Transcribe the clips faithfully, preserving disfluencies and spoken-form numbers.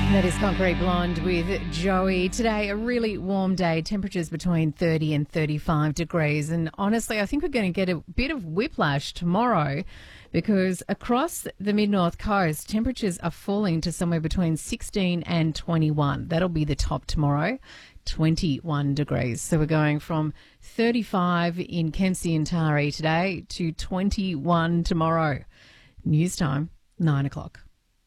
That is Concrete Blonde with Joey. Today, a really warm day, temperatures between thirty and thirty-five degrees. And honestly, I think we're going to get a bit of whiplash tomorrow because across the mid-north coast, temperatures are falling to somewhere between sixteen and twenty-one. That'll be the top tomorrow, twenty-one degrees. So we're going from thirty-five in Kempsey and Taree today to twenty-one tomorrow. News time, nine o'clock.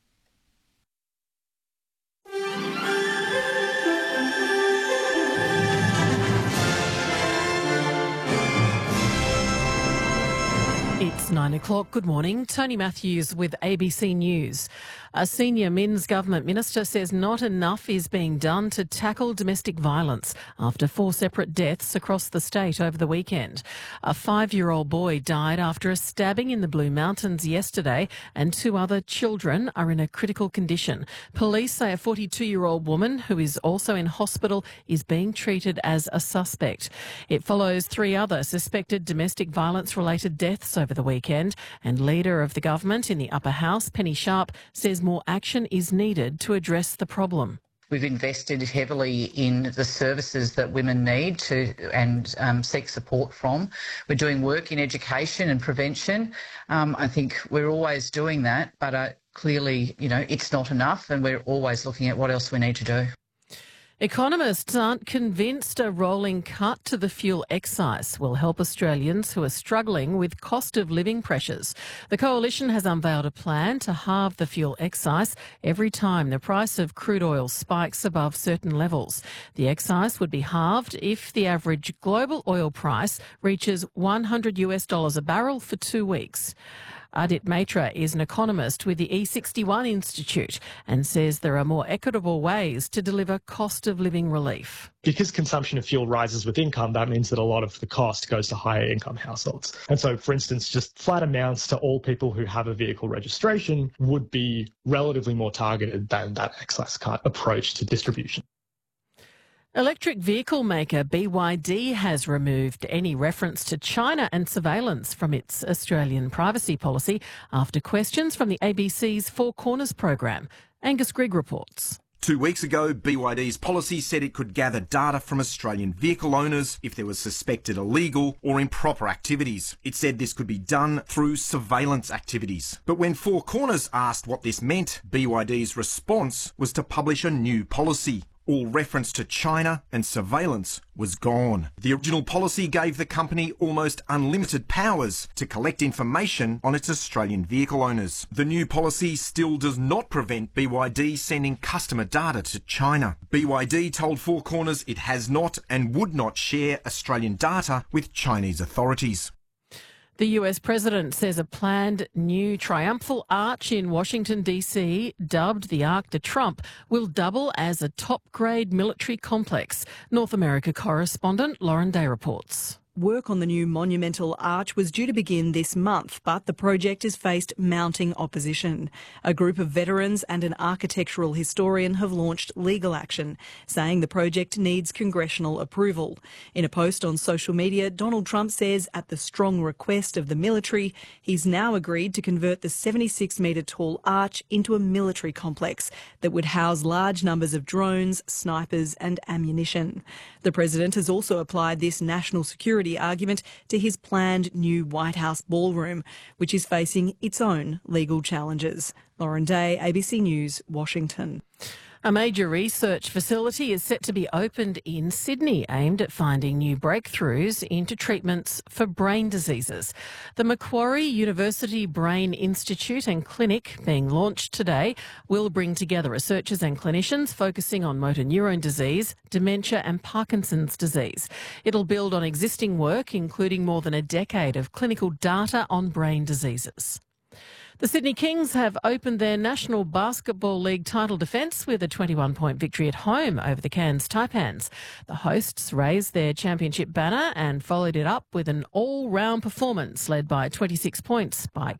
It's nine o'clock. Good morning. Tony Matthews with A B C News. A senior Minns government minister says not enough is being done to tackle domestic violence after four separate deaths across the state over the weekend. A five-year-old boy died after a stabbing in the Blue Mountains yesterday, and two other children are in a critical condition. Police say a forty-two-year-old woman who is also in hospital is being treated as a suspect. It follows three other suspected domestic violence-related deaths over the weekend, and Leader of the government in the Upper House, Penny Sharp, says more action is needed to address the problem. We've invested heavily in the services that women need to and um, seek support from. We're doing work in education and prevention. Um, I think we're always doing that, but uh, clearly, you know, it's not enough, and we're always looking at what else we need to do. Economists aren't convinced a rolling cut to the fuel excise will help Australians who are struggling with cost of living pressures. The Coalition has unveiled a plan to halve the fuel excise every time the price of crude oil spikes above certain levels. The excise would be halved if the average global oil price reaches one hundred US dollars a barrel for two weeks. Adit Matra is an economist with the E sixty-one Institute and says there are more equitable ways to deliver cost of living relief. Because consumption of fuel rises with income, that means that a lot of the cost goes to higher income households. And so, for instance, just flat amounts to all people who have a vehicle registration would be relatively more targeted than that excise cut approach to distribution. Electric vehicle maker B Y D has removed any reference to China and surveillance from its Australian privacy policy after questions from the A B C's Four Corners program. Angus Grigg reports. Two weeks ago, B Y D's policy said it could gather data from Australian vehicle owners if there was suspected illegal or improper activities. It said this could be done through surveillance activities. But when Four Corners asked what this meant, B Y D's response was to publish a new policy. All reference to China and surveillance was gone. The original policy gave the company almost unlimited powers to collect information on its Australian vehicle owners. The new policy still does not prevent B Y D sending customer data to China. B Y D told Four Corners it has not and would not share Australian data with Chinese authorities. The U S president says a planned new triumphal arch in Washington, D C, dubbed the Arc de Trump, will double as a top-grade military complex. North America correspondent Lauren Day reports. Work on the new monumental arch was due to begin this month, but the project has faced mounting opposition. A group of veterans and an architectural historian have launched legal action, saying the project needs congressional approval. In a post on social media, Donald Trump says at the strong request of the military, he's now agreed to convert the seventy-six metre tall arch into a military complex that would house large numbers of drones, snipers and ammunition. The president has also applied this national security argument to his planned new White House ballroom, which is facing its own legal challenges. Lauren Day, A B C News, Washington. A major research facility is set to be opened in Sydney, aimed at finding new breakthroughs into treatments for brain diseases. The Macquarie University Brain Institute and Clinic, being launched today, will bring together researchers and clinicians focusing on motor neurone disease, dementia and Parkinson's disease. It'll build on existing work, including more than a decade of clinical data on brain diseases. The Sydney Kings have opened their National Basketball League title defence with a twenty-one point victory at home over the Cairns Taipans. The hosts raised their championship banner and followed it up with an all-round performance led by twenty-six points by